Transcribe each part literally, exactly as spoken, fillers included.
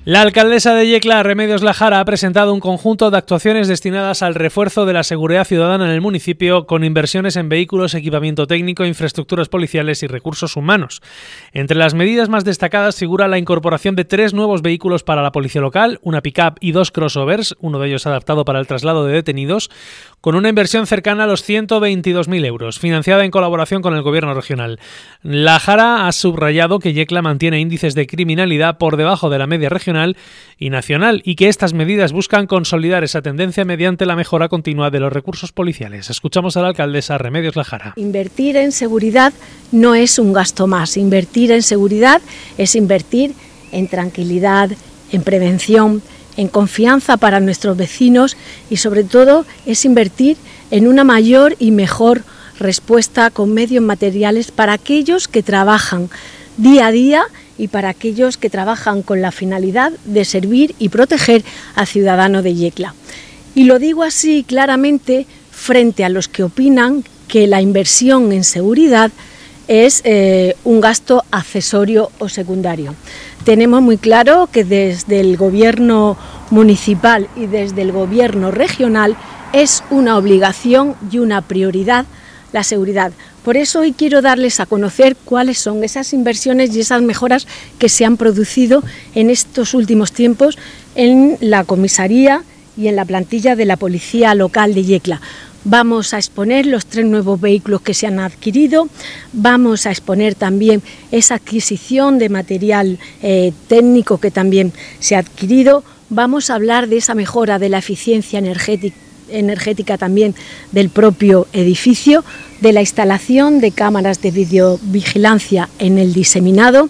La alcaldesa de Yecla, Remedios Lajara, ha presentado un conjunto de actuaciones destinadas al refuerzo de la seguridad ciudadana en el municipio, con inversiones en vehículos, equipamiento técnico, infraestructuras policiales y recursos humanos. Entre las medidas más destacadas figura la incorporación de tres nuevos vehículos para la policía local, una pick-up y dos crossovers, uno de ellos adaptado para el traslado de detenidos, con una inversión cercana a los ciento veintidós mil euros, financiada en colaboración con el gobierno regional. Lajara ha subrayado que Yecla mantiene índices de criminalidad por debajo de la media regional y nacional, y que estas medidas buscan consolidar esa tendencia mediante la mejora continua de los recursos policiales. Escuchamos a la alcaldesa Remedios Lajara. Invertir en seguridad no es un gasto más. Invertir en seguridad es invertir en tranquilidad, en prevención, en confianza para nuestros vecinos y sobre todo es invertir en una mayor y mejor respuesta con medios materiales para aquellos que trabajan día a día y para aquellos que trabajan con la finalidad de servir y proteger al ciudadano de Yecla. Y lo digo así claramente frente a los que opinan que la inversión en seguridad es eh, un gasto accesorio o secundario. Tenemos muy claro que desde el gobierno municipal y desde el gobierno regional es una obligación y una prioridad la seguridad. Por eso hoy quiero darles a conocer cuáles son esas inversiones y esas mejoras que se han producido en estos últimos tiempos en la comisaría y en la plantilla de la policía local de Yecla. Vamos a exponer los tres nuevos vehículos que se han adquirido, vamos a exponer también esa adquisición de material eh, técnico que también se ha adquirido, vamos a hablar de esa mejora de la eficiencia energética energética también del propio edificio, de la instalación de cámaras de videovigilancia en el diseminado,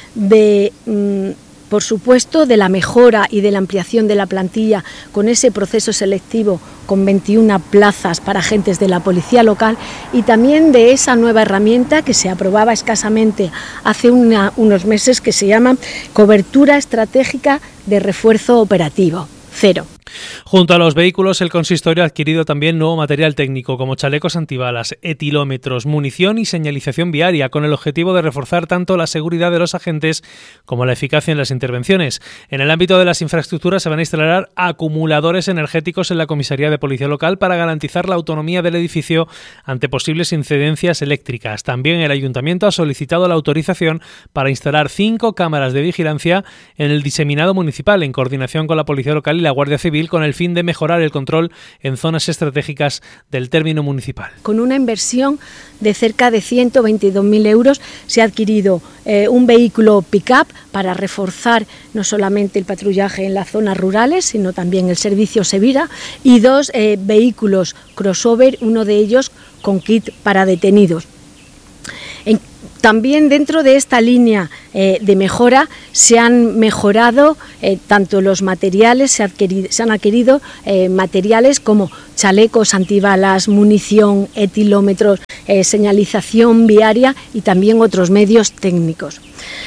de, mmm, por supuesto, de la mejora y de la ampliación de la plantilla con ese proceso selectivo con veintiuna plazas para agentes de la policía local y también de esa nueva herramienta que se aprobaba escasamente hace una, unos meses que se llama Cobertura Estratégica de Refuerzo Operativo, cero. Junto a los vehículos, el consistorio ha adquirido también nuevo material técnico como chalecos antibalas, etilómetros, munición y señalización viaria, con el objetivo de reforzar tanto la seguridad de los agentes como la eficacia en las intervenciones. En el ámbito de las infraestructuras se van a instalar acumuladores energéticos en la comisaría de policía local para garantizar la autonomía del edificio ante posibles incidencias eléctricas. También el ayuntamiento ha solicitado la autorización para instalar cinco cámaras de vigilancia en el diseminado municipal, en coordinación con la policía local y la Guardia Civil, con el fin de mejorar el control en zonas estratégicas del término municipal. Con una inversión de cerca de ciento veintidós mil euros se ha adquirido eh, un vehículo pick-up para reforzar no solamente el patrullaje en las zonas rurales, sino también el servicio Sevira, y dos eh, vehículos crossover, uno de ellos con kit para detenidos. En, También dentro de esta línea eh, de mejora se han mejorado eh, tanto los materiales, se, adquirido, se han adquirido eh, materiales como chalecos antibalas, munición, etilómetros, eh, señalización viaria y también otros medios técnicos.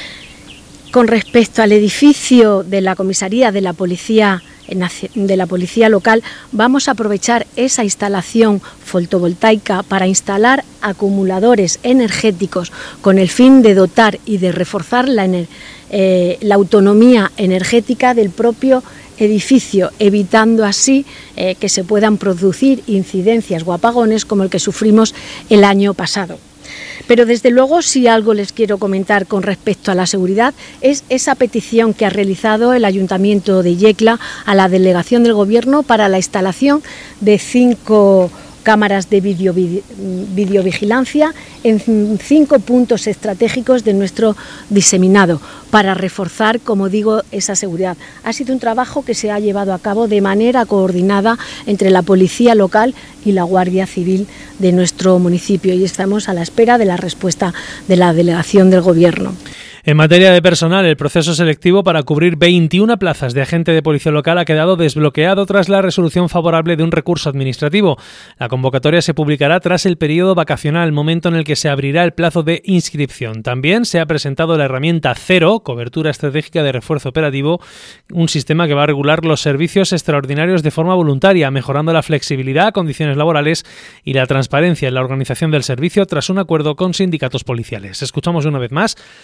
Con respecto al edificio de la comisaría de la policía de la policía local, vamos a aprovechar esa instalación fotovoltaica para instalar acumuladores energéticos con el fin de dotar y de reforzar la, eh, la autonomía energética del propio edificio, evitando así eh, que se puedan producir incidencias o apagones como el que sufrimos el año pasado. Pero desde luego, si algo les quiero comentar con respecto a la seguridad, es esa petición que ha realizado el Ayuntamiento de Yecla a la Delegación del Gobierno para la instalación de cinco cámaras de video, videovigilancia en cinco puntos estratégicos de nuestro diseminado para reforzar, como digo, esa seguridad. Ha sido un trabajo que se ha llevado a cabo de manera coordinada entre la policía local y la Guardia Civil de nuestro municipio y estamos a la espera de la respuesta de la Delegación del Gobierno. En materia de personal, el proceso selectivo para cubrir veintiuna plazas de agente de policía local ha quedado desbloqueado tras la resolución favorable de un recurso administrativo. La convocatoria se publicará tras el periodo vacacional, momento en el que se abrirá el plazo de inscripción. También se ha presentado la herramienta Cero, Cobertura Estratégica de Refuerzo Operativo, un sistema que va a regular los servicios extraordinarios de forma voluntaria, mejorando la flexibilidad, condiciones laborales y la transparencia en la organización del servicio tras un acuerdo con sindicatos policiales. Escuchamos una vez más al alcalde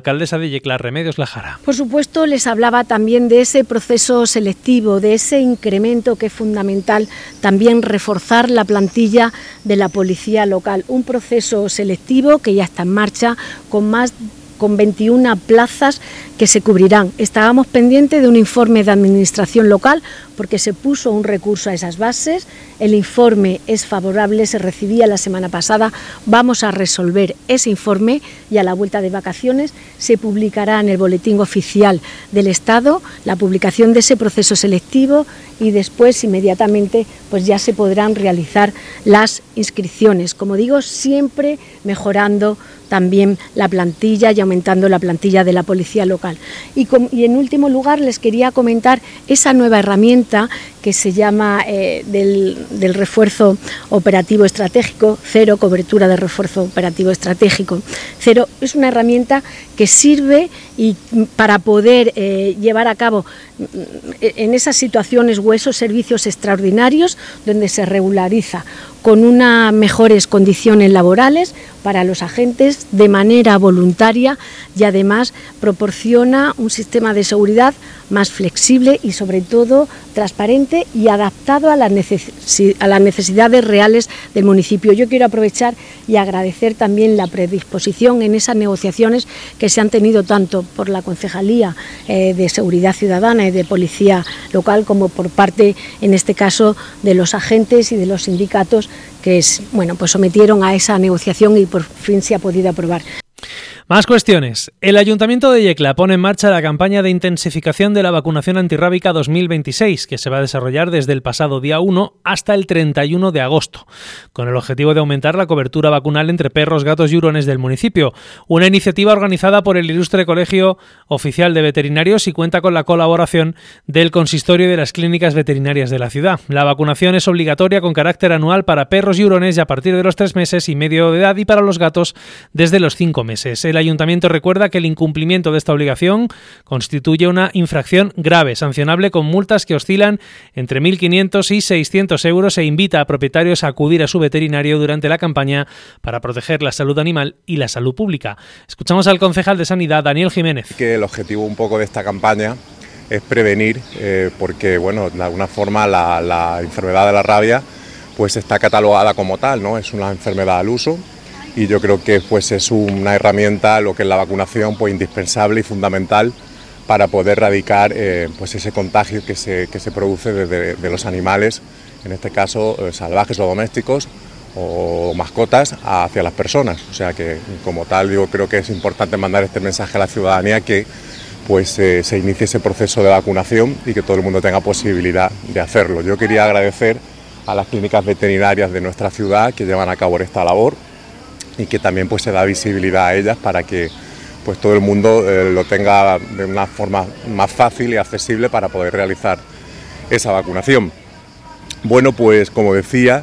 alcaldesa de Yecla, Remedios Lajara. Por supuesto, les hablaba también de ese proceso selectivo, de ese incremento que es fundamental también reforzar la plantilla de la policía local. Un proceso selectivo que ya está en marcha con más con veintiuna plazas que se cubrirán. Estábamos pendientes de un informe de administración local porque se puso un recurso a esas bases, el informe es favorable, se recibía la semana pasada, vamos a resolver ese informe y a la vuelta de vacaciones se publicará en el Boletín Oficial del Estado la publicación de ese proceso selectivo y después inmediatamente pues ya se podrán realizar las inscripciones. Como digo, siempre mejorando también la plantilla y aumentando la plantilla de la policía local. Y, com y en último lugar les quería comentar esa nueva herramienta que se llama eh, del, del refuerzo operativo estratégico, cero cobertura de refuerzo operativo estratégico. Cero es una herramienta que sirve y para poder eh, llevar a cabo en esas situaciones o esos servicios extraordinarios donde se regulariza con unas mejores condiciones laborales para los agentes de manera voluntaria y además proporciona un sistema de seguridad más flexible y sobre todo transparente y adaptado a las, necesi- a las necesidades reales del municipio. Yo quiero aprovechar y agradecer también la predisposición en esas negociaciones que se han tenido tanto por la Concejalía eh, de Seguridad Ciudadana y de Policía Local como por parte, en este caso, de los agentes y de los sindicatos que es, bueno, pues sometieron a esa negociación y por fin se ha podido aprobar. Más cuestiones. El Ayuntamiento de Yecla pone en marcha la campaña de intensificación de la vacunación antirrábica dos mil veintiséis, que se va a desarrollar desde el pasado día uno hasta el treinta y uno de agosto, con el objetivo de aumentar la cobertura vacunal entre perros, gatos y hurones del municipio. Una iniciativa organizada por el Ilustre Colegio Oficial de Veterinarios y cuenta con la colaboración del Consistorio de las Clínicas Veterinarias de la ciudad. La vacunación es obligatoria con carácter anual para perros y hurones y a partir de los tres meses y medio de edad y para los gatos desde los cinco meses. El Ayuntamiento recuerda que el incumplimiento de esta obligación constituye una infracción grave, sancionable con multas que oscilan entre mil quinientos y seiscientos euros e invita a propietarios a acudir a su veterinario durante la campaña para proteger la salud animal y la salud pública. Escuchamos al concejal de Sanidad, Daniel Jiménez. Que el objetivo un poco de esta campaña es prevenir, eh, porque bueno, de alguna forma la, la enfermedad de la rabia pues está catalogada como tal, ¿no? Es una enfermedad al uso. Y yo creo que pues, es una herramienta, lo que es la vacunación, pues indispensable y fundamental para poder erradicar eh, pues, ese contagio que se, que se produce desde de los animales, en este caso eh, salvajes o domésticos o mascotas, hacia las personas. O sea que como tal yo creo que es importante mandar este mensaje a la ciudadanía que pues, eh, se inicie ese proceso de vacunación y que todo el mundo tenga posibilidad de hacerlo. Yo quería agradecer a las clínicas veterinarias de nuestra ciudad que llevan a cabo esta labor y que también pues se da visibilidad a ellas para que pues todo el mundo eh, lo tenga de una forma más fácil y accesible para poder realizar esa vacunación. Bueno, pues como decía,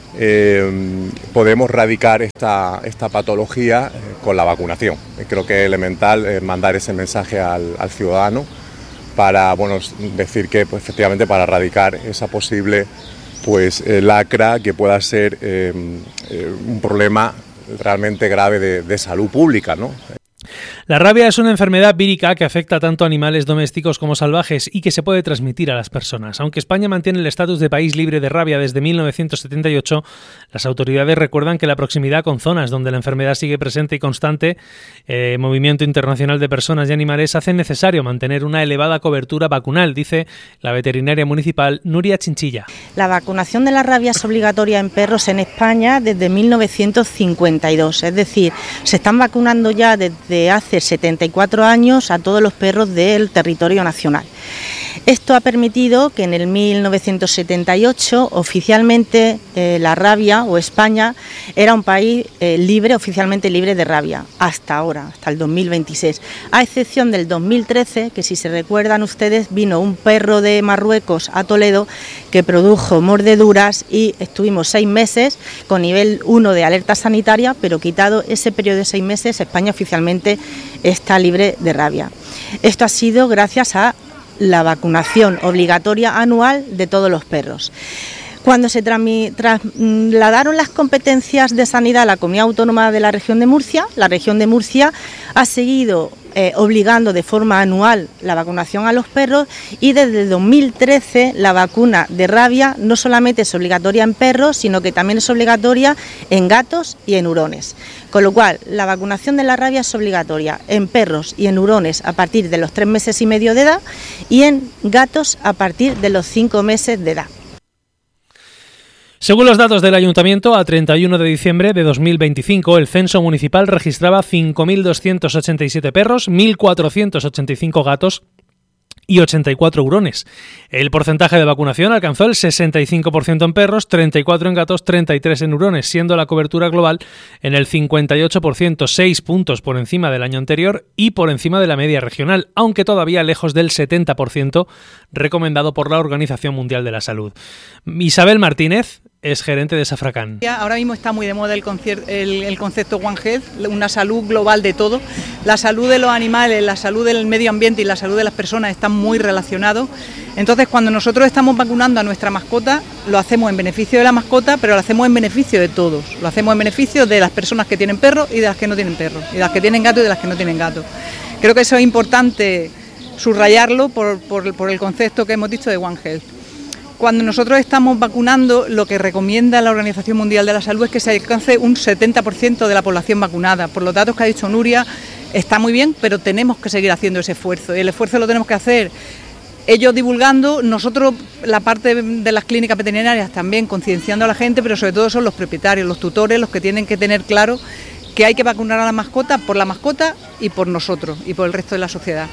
eh, podemos erradicar esta, esta patología eh, con la vacunación. Creo que es elemental eh, mandar ese mensaje al, al ciudadano para bueno, decir que pues, efectivamente para erradicar esa posible pues, eh, lacra que pueda ser eh, eh, un problema realmente grave de, de salud pública, ¿no? La rabia es una enfermedad vírica que afecta tanto a animales domésticos como salvajes y que se puede transmitir a las personas. Aunque España mantiene el estatus de país libre de rabia desde mil novecientos setenta y ocho, las autoridades recuerdan que la proximidad con zonas donde la enfermedad sigue presente y constante, eh, movimiento internacional de personas y animales, hace necesario mantener una elevada cobertura vacunal, dice la veterinaria municipal Nuria Chinchilla. La vacunación de la rabia es obligatoria en perros en España desde mil novecientos cincuenta y dos, es decir, se están vacunando ya desde hace setenta y cuatro años a todos los perros del territorio nacional. Esto ha permitido que en el mil novecientos setenta y ocho oficialmente eh, la rabia o España era un país eh, libre, oficialmente libre de rabia, hasta ahora, hasta el dos mil veintiséis, a excepción del dos mil trece, que si se recuerdan ustedes vino un perro de Marruecos a Toledo que produjo mordeduras y estuvimos seis meses con nivel uno de alerta sanitaria, pero quitado ese periodo de seis meses, España oficialmente está libre de rabia. Esto ha sido gracias a la vacunación obligatoria anual de todos los perros. Cuando se trasladaron las competencias de sanidad a la Comunidad Autónoma de la Región de Murcia, la Región de Murcia ha seguido eh, obligando de forma anual la vacunación a los perros, y desde dos mil trece la vacuna de rabia no solamente es obligatoria en perros, sino que también es obligatoria en gatos y en hurones. Con lo cual, la vacunación de la rabia es obligatoria en perros y en hurones a partir de los tres meses y medio de edad, y en gatos a partir de los cinco meses de edad. Según los datos del Ayuntamiento, a treinta y uno de diciembre de dos mil veinticinco, el censo municipal registraba cinco mil doscientos ochenta y siete perros, mil cuatrocientos ochenta y cinco gatos y ochenta y cuatro hurones. El porcentaje de vacunación alcanzó el sesenta y cinco por ciento en perros, treinta y cuatro en gatos, treinta y tres en hurones, siendo la cobertura global en el cincuenta y ocho por ciento, seis puntos por encima del año anterior y por encima de la media regional, aunque todavía lejos del setenta por ciento recomendado por la Organización Mundial de la Salud. Isabel Martínez es gerente de Safracán. Ahora mismo está muy de moda el, el, el concepto One Health, una salud global de todo. La salud de los animales, la salud del medio ambiente y la salud de las personas están muy relacionados. Entonces, cuando nosotros estamos vacunando a nuestra mascota, lo hacemos en beneficio de la mascota, pero lo hacemos en beneficio de todos. Lo hacemos en beneficio de las personas que tienen perros y de las que no tienen perros, y de las que tienen gatos y de las que no tienen gatos. Creo que eso es importante subrayarlo por, por, por el concepto que hemos dicho de One Health. Cuando nosotros estamos vacunando, lo que recomienda la Organización Mundial de la Salud es que se alcance un setenta por ciento de la población vacunada. Por los datos que ha dicho Nuria, está muy bien, pero tenemos que seguir haciendo ese esfuerzo. Y el esfuerzo lo tenemos que hacer ellos divulgando, nosotros la parte de las clínicas veterinarias también concienciando a la gente, pero sobre todo son los propietarios, los tutores, los que tienen que tener claro que hay que vacunar a la mascota por la mascota y por nosotros y por el resto de la sociedad.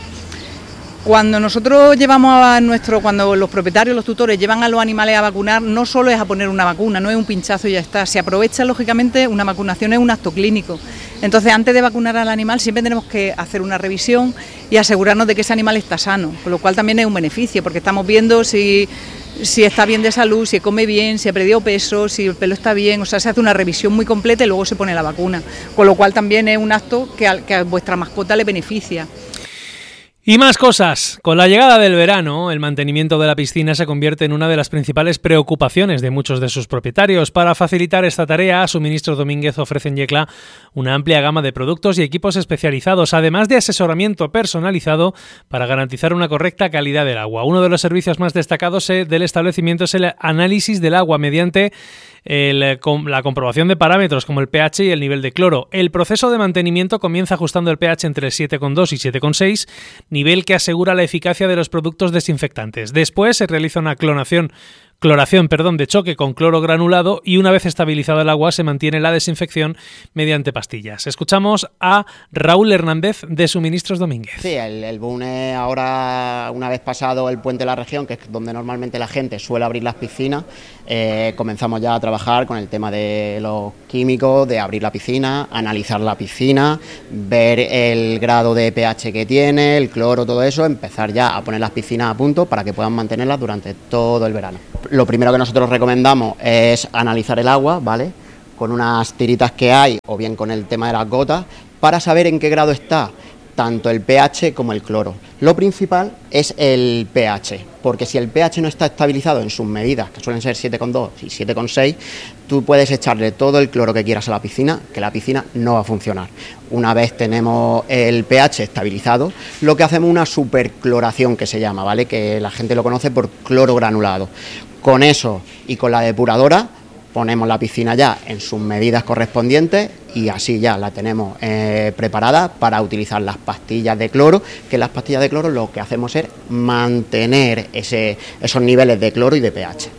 Cuando nosotros llevamos a nuestro, cuando los propietarios, los tutores llevan a los animales a vacunar, no solo es a poner una vacuna, no es un pinchazo y ya está, se aprovecha lógicamente, una vacunación es un acto clínico. Entonces, antes de vacunar al animal siempre tenemos que hacer una revisión y asegurarnos de que ese animal está sano, con lo cual también es un beneficio, porque estamos viendo si, si está bien de salud, si come bien, si ha perdido peso, si el pelo está bien, o sea, se hace una revisión muy completa y luego se pone la vacuna, con lo cual también es un acto que a, que a vuestra mascota le beneficia. Y más cosas. Con la llegada del verano, el mantenimiento de la piscina se convierte en una de las principales preocupaciones de muchos de sus propietarios. Para facilitar esta tarea, Suministros Domínguez ofrece en Yecla una amplia gama de productos y equipos especializados, además de asesoramiento personalizado para garantizar una correcta calidad del agua. Uno de los servicios más destacados del establecimiento es el análisis del agua mediante El, la comprobación de parámetros como el pH y el nivel de cloro. El proceso de mantenimiento comienza ajustando el pH entre siete coma dos y siete coma seis, nivel que asegura la eficacia de los productos desinfectantes. Después se realiza una clonación Cloración, perdón, de choque con cloro granulado y una vez estabilizado el agua se mantiene la desinfección mediante pastillas. Escuchamos a Raúl Hernández de Suministros Domínguez. Sí, el, el boom es ahora, una vez pasado el puente de la región, que es donde normalmente la gente suele abrir las piscinas, eh, comenzamos ya a trabajar con el tema de los químicos, de abrir la piscina, analizar la piscina, ver el grado de pH que tiene, el cloro, todo eso, empezar ya a poner las piscinas a punto para que puedan mantenerlas durante todo el verano. Lo primero que nosotros recomendamos es analizar el agua, ¿vale?, con unas tiritas que hay o bien con el tema de las gotas, para saber en qué grado está tanto el pH como el cloro. Lo principal es el pH, porque si el pH no está estabilizado en sus medidas, que suelen ser siete coma dos y siete coma seis, tú puedes echarle todo el cloro que quieras a la piscina, que la piscina no va a funcionar. Una vez tenemos el pH estabilizado, lo que hacemos es una supercloración, que se llama, ¿vale?, que la gente lo conoce por cloro granulado. Con eso y con la depuradora ponemos la piscina ya en sus medidas correspondientes y así ya la tenemos eh, preparada para utilizar las pastillas de cloro, que las pastillas de cloro lo que hacemos es mantener ese, esos niveles de cloro y de pH.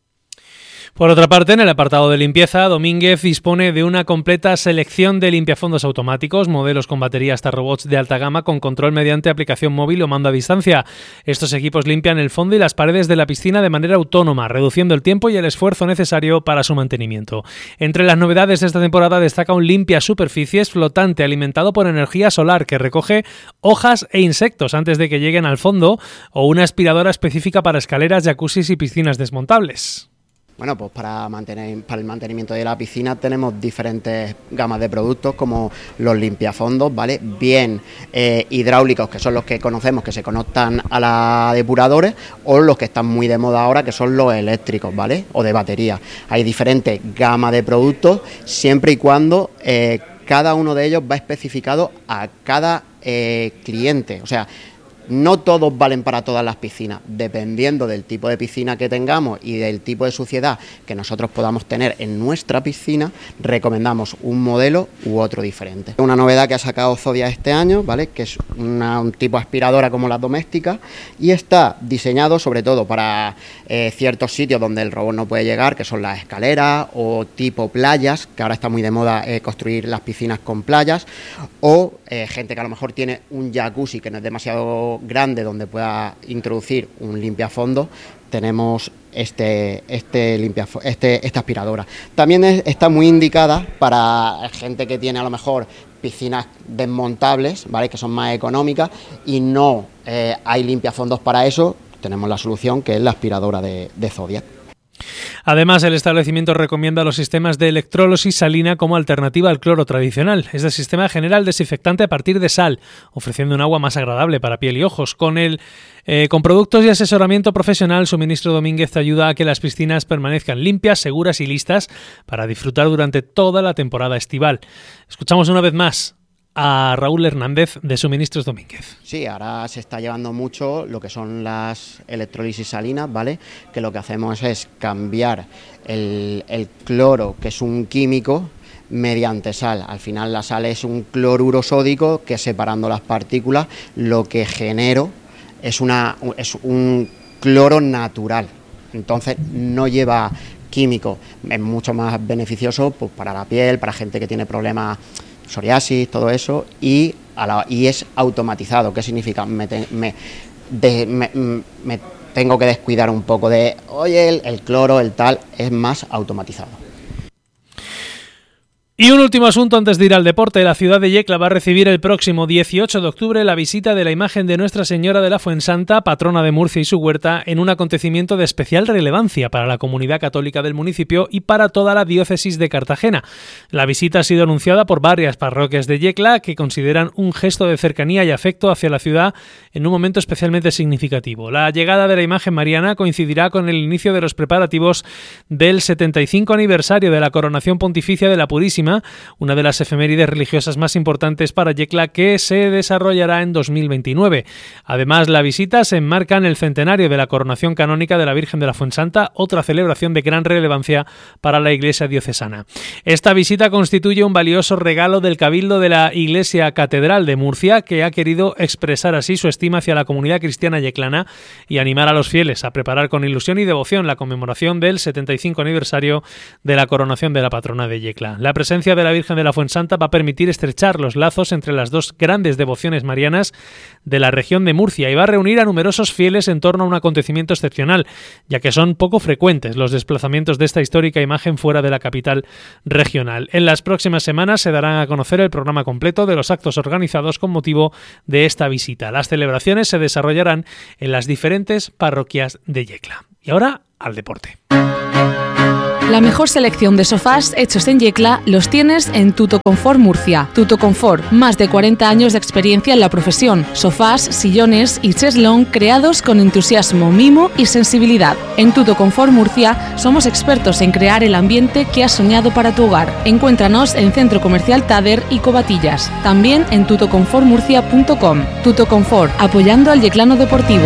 Por otra parte, en el apartado de limpieza, Domínguez dispone de una completa selección de limpiafondos automáticos, modelos con batería hasta robots de alta gama con control mediante aplicación móvil o mando a distancia. Estos equipos limpian el fondo y las paredes de la piscina de manera autónoma, reduciendo el tiempo y el esfuerzo necesario para su mantenimiento. Entre las novedades de esta temporada destaca un limpia superficies flotante alimentado por energía solar que recoge hojas e insectos antes de que lleguen al fondo, o una aspiradora específica para escaleras, jacuzzis y piscinas desmontables. Bueno, pues para mantener para el mantenimiento de la piscina tenemos diferentes gamas de productos, como los limpiafondos, ¿vale?, bien eh, hidráulicos, que son los que conocemos, que se conectan a la depuradores, o los que están muy de moda ahora, que son los eléctricos, ¿vale?, o de batería. Hay diferentes gamas de productos, siempre y cuando eh, cada uno de ellos va especificado a cada eh, cliente. O sea, no todos valen para todas las piscinas, dependiendo del tipo de piscina que tengamos y del tipo de suciedad que nosotros podamos tener en nuestra piscina, recomendamos un modelo u otro diferente. Una novedad que ha sacado Zodiac este año, ¿vale?, que es una, un tipo aspiradora como las domésticas, y está diseñado sobre todo para eh, ciertos sitios donde el robot no puede llegar, que son las escaleras o tipo playas, que ahora está muy de moda eh, construir las piscinas con playas, o eh, gente que a lo mejor tiene un jacuzzi que no es demasiado grande donde pueda introducir un limpiafondo. Tenemos este, este, limpiafo- este esta aspiradora. También es, está muy indicada para gente que tiene a lo mejor piscinas desmontables, ¿vale?, que son más económicas y no eh, hay limpiafondos para eso. Tenemos la solución, que es la aspiradora de, de Zodiac. Además, el establecimiento recomienda los sistemas de electrólisis salina como alternativa al cloro tradicional. Este sistema genera el desinfectante a partir de sal, ofreciendo un agua más agradable para piel y ojos. Con el eh, con productos y asesoramiento profesional, Suministro Domínguez te ayuda a que las piscinas permanezcan limpias, seguras y listas para disfrutar durante toda la temporada estival. Escuchamos una vez más a Raúl Hernández de Suministros Domínguez. Sí, ahora se está llevando mucho lo que son las electrólisis salinas, ¿vale?, que lo que hacemos es cambiar el, el cloro, que es un químico, mediante sal. Al final la sal es un cloruro sódico que, separando las partículas, lo que genero es, una, es un cloro natural. Entonces no lleva químico. Es mucho más beneficioso pues, para la piel, para gente que tiene problemas, psoriasis, todo eso, y, a la, y es automatizado. ¿Qué significa? Me, te, me, de, me, me tengo que descuidar un poco de, oye, el, el cloro, el tal, es más automatizado. Y un último asunto antes de ir al deporte. La ciudad de Yecla va a recibir el próximo dieciocho de octubre la visita de la imagen de Nuestra Señora de la Fuensanta, patrona de Murcia y su huerta, en un acontecimiento de especial relevancia para la comunidad católica del municipio y para toda la diócesis de Cartagena. La visita ha sido anunciada por varias parroquias de Yecla, que consideran un gesto de cercanía y afecto hacia la ciudad en un momento especialmente significativo. La llegada de la imagen mariana coincidirá con el inicio de los preparativos del setenta y cinco aniversario de la coronación pontificia de la Purísima, una de las efemérides religiosas más importantes para Yecla, que se desarrollará en dos mil veintinueve. Además, la visita se enmarca en el centenario de la coronación canónica de la Virgen de la Fuensanta, otra celebración de gran relevancia para la Iglesia diocesana. Esta visita constituye un valioso regalo del Cabildo de la Iglesia Catedral de Murcia, que ha querido expresar así su estima hacia la comunidad cristiana yeclana y animar a los fieles a preparar con ilusión y devoción la conmemoración del setenta y cinco aniversario de la coronación de la patrona de Yecla. La presencia de la Virgen de la Fuensanta va a permitir estrechar los lazos entre las dos grandes devociones marianas de la región de Murcia y va a reunir a numerosos fieles en torno a un acontecimiento excepcional, ya que son poco frecuentes los desplazamientos de esta histórica imagen fuera de la capital regional. En las próximas semanas se darán a conocer el programa completo de los actos organizados con motivo de esta visita. Las celebraciones se desarrollarán en las diferentes parroquias de Yecla. Y ahora, al deporte. La mejor selección de sofás hechos en Yecla los tienes en Tuto Confort Murcia. Tuto Confort, más de cuarenta años de experiencia en la profesión. Sofás, sillones y cheslón creados con entusiasmo, mimo y sensibilidad. En Tuto Confort Murcia somos expertos en crear el ambiente que has soñado para tu hogar. Encuéntranos en Centro Comercial Tader y Covatillas. También en tuto confort murcia punto com. Tuto Confort, apoyando al yeclano deportivo.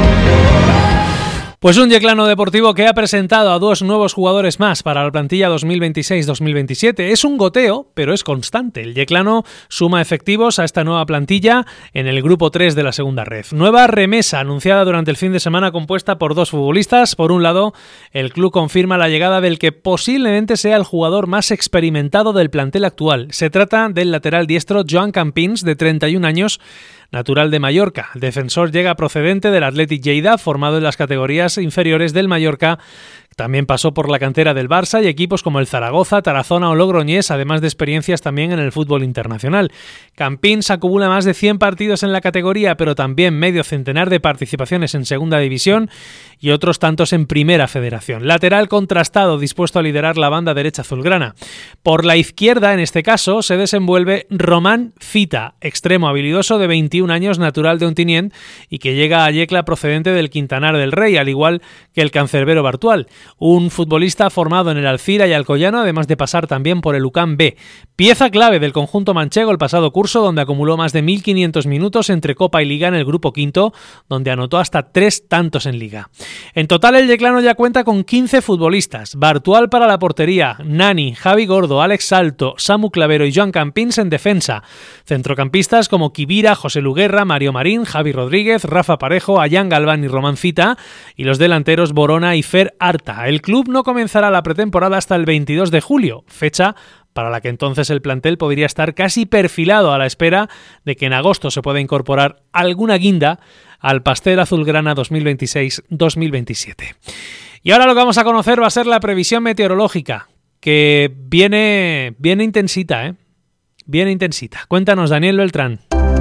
Pues un yeclano deportivo que ha presentado a dos nuevos jugadores más para la plantilla dos mil veintiséis dos mil veintisiete. Es un goteo, pero es constante. El yeclano suma efectivos a esta nueva plantilla en el grupo tres de la segunda red. Nueva remesa anunciada durante el fin de semana, compuesta por dos futbolistas. Por un lado, el club confirma la llegada del que posiblemente sea el jugador más experimentado del plantel actual. Se trata del lateral diestro Joan Campins, de treinta y un años, natural de Mallorca. El defensor llega procedente del Athletic Lleida, formado en las categorías inferiores del Mallorca. También pasó por la cantera del Barça y equipos como el Zaragoza, Tarazona o Logroñés, además de experiencias también en el fútbol internacional. Campins acumula más de cien partidos en la categoría, pero también medio centenar de participaciones en Segunda División y otros tantos en Primera Federación. Lateral contrastado, dispuesto a liderar la banda derecha azulgrana. Por la izquierda, en este caso, se desenvuelve Román Fita, extremo habilidoso de veintiún años, natural de Ontinyent y que llega a Yecla procedente del Quintanar del Rey, al igual que el cancerbero Bartual. un futbolista formado en el Alcira y Alcoyano, además de pasar también por el U C A M B. Pieza clave del conjunto manchego el pasado curso, donde acumuló más de mil quinientos minutos entre Copa y Liga en el grupo quinto, donde anotó hasta tres tantos en Liga. En total, el yeclano ya cuenta con quince futbolistas. Bartual para la portería, Nani, Javi Gordo, Alex Salto, Samu Clavero y Joan Campins en defensa. Centrocampistas como Kibira, José Luguerra, Mario Marín, Javi Rodríguez, Rafa Parejo, Ayán Galván y Román Cita, y los delanteros Borona y Fer Arta. El club no comenzará la pretemporada hasta el veintidós de julio, fecha para la que entonces el plantel podría estar casi perfilado a la espera de que en agosto se pueda incorporar alguna guinda al pastel azulgrana dos mil veintiséis dos mil veintisiete. Y ahora lo que vamos a conocer va a ser la previsión meteorológica, que viene, viene intensita, ¿eh? Viene intensita. Cuéntanos, Daniel Beltrán.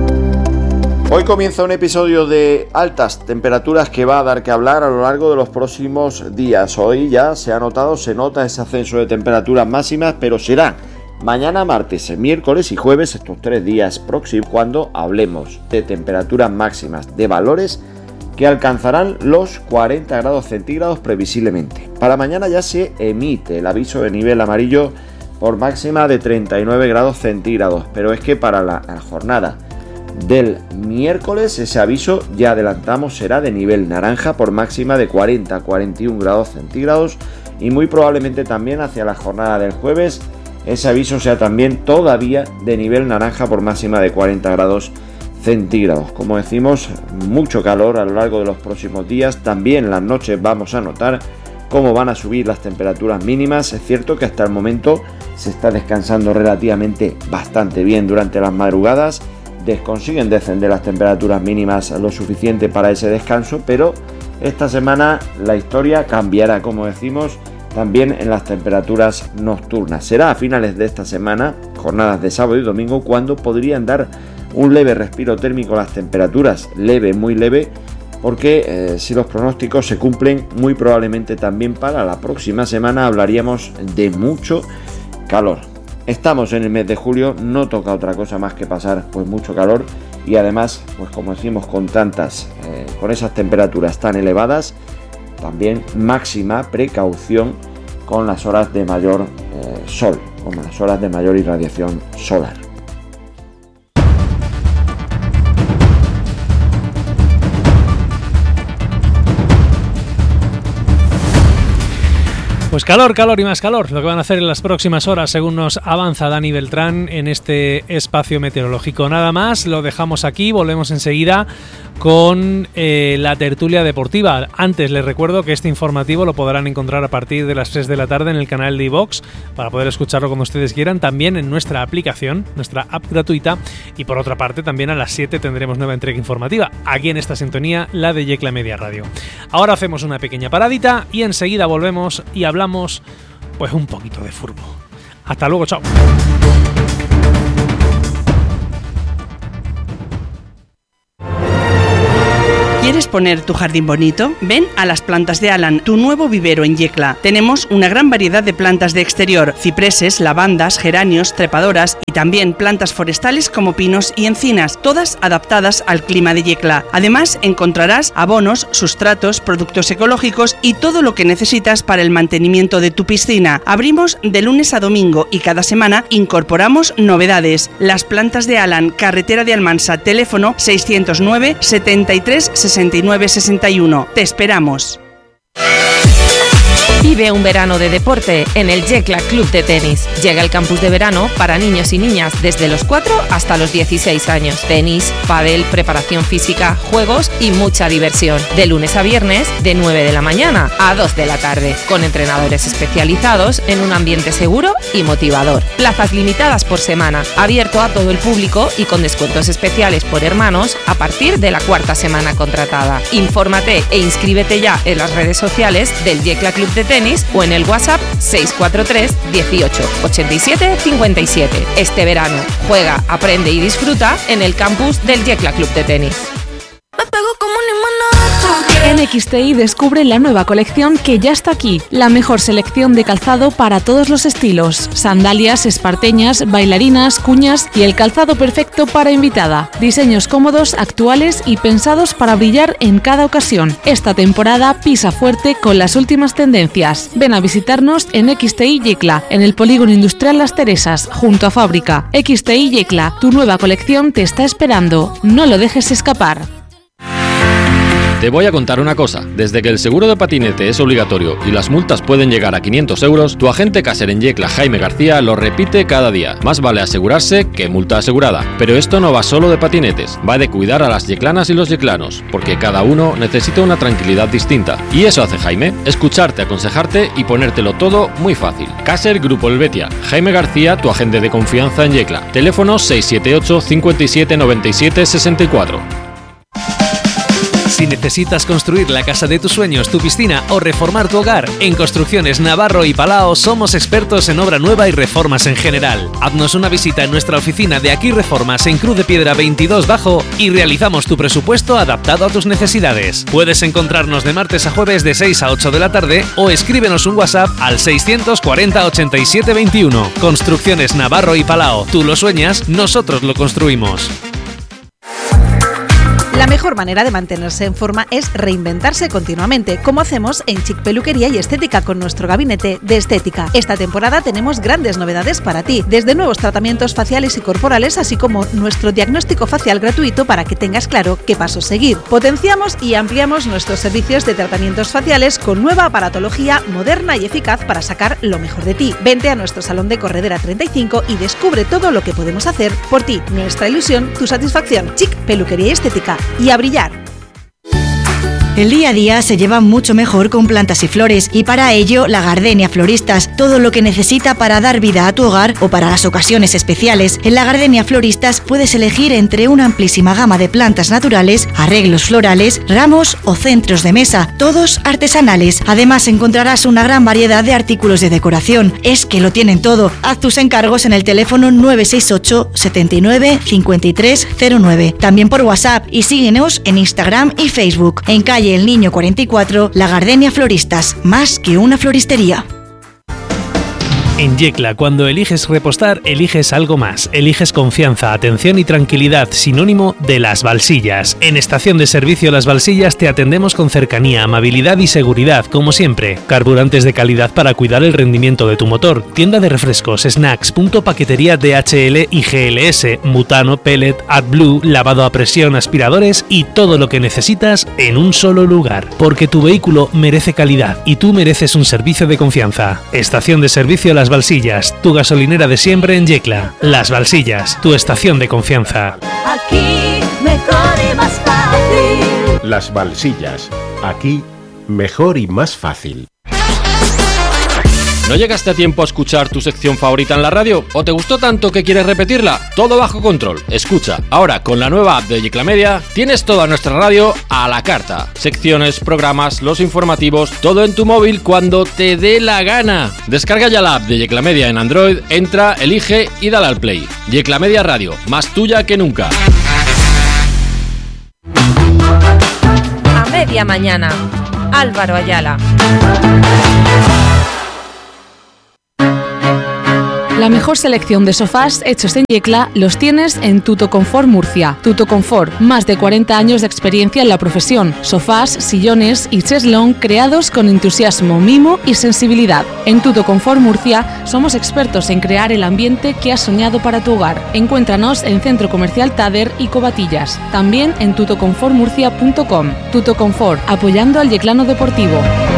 Hoy comienza un episodio de altas temperaturas que va a dar que hablar a lo largo de los próximos días. Hoy ya se ha notado, se nota ese ascenso de temperaturas máximas, pero será mañana martes, miércoles y jueves, estos tres días próximos, cuando hablemos de temperaturas máximas, de valores que alcanzarán los cuarenta grados centígrados previsiblemente. Para mañana ya se emite el aviso de nivel amarillo por máxima de treinta y nueve grados centígrados, pero es que para la, la jornada del miércoles ese aviso, ya adelantamos, será de nivel naranja por máxima de cuarenta a cuarenta y uno grados centígrados, y muy probablemente también hacia la jornada del jueves ese aviso sea también todavía de nivel naranja por máxima de cuarenta grados centígrados. Como decimos, mucho calor a lo largo de los próximos días. También las noches vamos a notar cómo van a subir las temperaturas mínimas. Es cierto que hasta el momento se está descansando relativamente bastante bien durante las madrugadas. Consiguen descender las temperaturas mínimas lo suficiente para ese descanso, pero esta semana la historia cambiará, como decimos, también en las temperaturas nocturnas. Será a finales de esta semana, jornadas de sábado y domingo, cuando podrían dar un leve respiro térmico a las temperaturas, leve, muy leve, porque eh, si los pronósticos se cumplen, muy probablemente también para la próxima semana hablaríamos de mucho calor. Estamos en el mes de julio, no toca otra cosa más que pasar pues mucho calor, y además, pues como decimos, con tantas, eh, con esas temperaturas tan elevadas, también máxima precaución con las horas de mayor eh, sol, con las horas de mayor irradiación solar. Pues calor, calor y más calor, lo que van a hacer en las próximas horas, según nos avanza Dani Beltrán en este espacio meteorológico. Nada más, lo dejamos aquí, volvemos enseguida con eh, la tertulia deportiva. Antes les recuerdo que este informativo lo podrán encontrar a partir de las tres de la tarde en el canal de iVox, para poder escucharlo cuando ustedes quieran, también en nuestra aplicación, nuestra app gratuita, y por otra parte también a las siete tendremos nueva entrega informativa, aquí en esta sintonía, la de Yecla Media Radio. Ahora hacemos una pequeña paradita y enseguida volvemos y hablamos pues un poquito de fútbol. Hasta luego, chao. ¿Quieres poner tu jardín bonito? Ven a Las Plantas de Alan, tu nuevo vivero en Yecla. Tenemos una gran variedad de plantas de exterior, cipreses, lavandas, geranios, trepadoras y también plantas forestales como pinos y encinas, todas adaptadas al clima de Yecla. Además, encontrarás abonos, sustratos, productos ecológicos y todo lo que necesitas para el mantenimiento de tu piscina. Abrimos de lunes a domingo y cada semana incorporamos novedades. Las Plantas de Alan, carretera de Almansa, teléfono seiscientos nueve, setenta y tres, sesenta y nueve, sesenta y uno. Te esperamos. Vive un verano de deporte en el Yecla Club de Tenis. Llega el campus de verano para niños y niñas desde los cuatro hasta los dieciséis años. Tenis, pádel, preparación física, juegos y mucha diversión. De lunes a viernes, de nueve de la mañana a dos de la tarde, con entrenadores especializados en un ambiente seguro y motivador. Plazas limitadas por semana, abierto a todo el público y con descuentos especiales por hermanos a partir de la cuarta semana contratada. Infórmate e inscríbete ya en las redes sociales del Yecla Club de Tenis o en el WhatsApp seis cuatro tres, dieciocho, ochenta y siete, cincuenta y siete. Este verano, juega, aprende y disfruta en el campus del Yecla Club de Tenis. Me pego como un imán. N X X T I descubre la nueva colección que ya está aquí. La mejor selección de calzado para todos los estilos. Sandalias, esparteñas, bailarinas, cuñas y el calzado perfecto para invitada. Diseños cómodos, actuales y pensados para brillar en cada ocasión. Esta temporada pisa fuerte con las últimas tendencias. Ven a visitarnos en X T I Yecla, en el Polígono Industrial Las Teresas, junto a Fábrica. X T I Yecla, tu nueva colección te está esperando. No lo dejes escapar. Te voy a contar una cosa, desde que el seguro de patinete es obligatorio y las multas pueden llegar a quinientos euros, tu agente Caser en Yecla, Jaime García, lo repite cada día. Más vale asegurarse que multa asegurada. Pero esto no va solo de patinetes, va de cuidar a las yeclanas y los yeclanos, porque cada uno necesita una tranquilidad distinta. Y eso hace Jaime, escucharte, aconsejarte y ponértelo todo muy fácil. Caser Grupo Helvetia, Jaime García, tu agente de confianza en Yecla. Teléfono seis siete ocho, cinco siete, nueve siete, seis cuatro. Si necesitas construir la casa de tus sueños, tu piscina o reformar tu hogar, en Construcciones Navarro y Palao somos expertos en obra nueva y reformas en general. Haznos una visita en nuestra oficina de Aquí Reformas en Cruz de Piedra veintidós Bajo y realizamos tu presupuesto adaptado a tus necesidades. Puedes encontrarnos de martes a jueves de seis a ocho de la tarde o escríbenos un WhatsApp al seiscientos cuarenta, ochenta y siete veintiuno. Construcciones Navarro y Palao. Tú lo sueñas, nosotros lo construimos. La mejor manera de mantenerse en forma es reinventarse continuamente, como hacemos en Chic Peluquería y Estética con nuestro gabinete de estética. Esta temporada tenemos grandes novedades para ti, desde nuevos tratamientos faciales y corporales, así como nuestro diagnóstico facial gratuito para que tengas claro qué pasos seguir. Potenciamos y ampliamos nuestros servicios de tratamientos faciales con nueva aparatología moderna y eficaz para sacar lo mejor de ti. Vente a nuestro salón de Corredera treinta y cinco y descubre todo lo que podemos hacer por ti. Nuestra ilusión, tu satisfacción. Chic Peluquería y Estética. Y a brillar. El día a día se lleva mucho mejor con plantas y flores y para ello la Gardenia Floristas, todo lo que necesita para dar vida a tu hogar o para las ocasiones especiales. En la Gardenia Floristas puedes elegir entre una amplísima gama de plantas naturales, arreglos florales, ramos o centros de mesa, todos artesanales. Además encontrarás una gran variedad de artículos de decoración. Es que lo tienen todo. Haz tus encargos en el teléfono nueve seis ocho, setenta y nueve, cincuenta y tres cero nueve. También por WhatsApp y síguenos en Instagram y Facebook. En calle El Niño cuarenta y cuatro, La Gardenia Floristas, más que una floristería. En Yecla, cuando eliges repostar, eliges algo más. Eliges confianza, atención y tranquilidad, sinónimo de Las Balsillas. En Estación de Servicio Las Balsillas te atendemos con cercanía, amabilidad y seguridad, como siempre. Carburantes de calidad para cuidar el rendimiento de tu motor. Tienda de refrescos, snacks, punto paquetería D H L y G L S, butano, pellet, AdBlue, lavado a presión, aspiradores y todo lo que necesitas en un solo lugar. Porque tu vehículo merece calidad y tú mereces un servicio de confianza. Estación de Servicio Las Balsillas, tu gasolinera de siempre en Yecla. Las Balsillas, tu estación de confianza. Aquí mejor y más fácil. Las Balsillas, aquí mejor y más fácil. ¿No llegaste a tiempo a escuchar tu sección favorita en la radio? ¿O te gustó tanto que quieres repetirla? Todo bajo control. Escucha, ahora con la nueva app de Yecla Media tienes toda nuestra radio a la carta. Secciones, programas, los informativos, todo en tu móvil cuando te dé la gana. Descarga ya la app de Yecla Media en Android, entra, elige y dale al play. Yecla Media Radio, más tuya que nunca. A media mañana, Álvaro Ayala. La mejor selección de sofás hechos en Yecla los tienes en Tutoconfort Murcia. Tutoconfort, más de cuarenta años de experiencia en la profesión. Sofás, sillones y cheslong creados con entusiasmo, mimo y sensibilidad. En Tutoconfort Murcia somos expertos en crear el ambiente que has soñado para tu hogar. Encuéntranos en Centro Comercial Tader y Covatillas. También en tutoconfort murcia punto com. Tutoconfort, apoyando al yeclano deportivo.